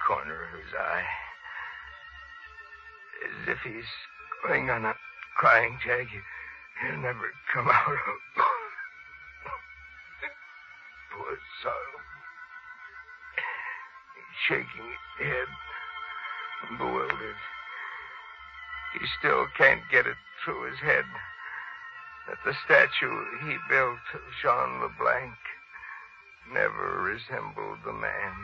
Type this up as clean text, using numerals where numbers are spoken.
corner of his eye. As if he's going on a crying jag he'll never come out of. Poor sorrow. He's shaking his head, bewildered. He still can't get it through his head that the statue he built of Jean LeBlanc never resembled the man.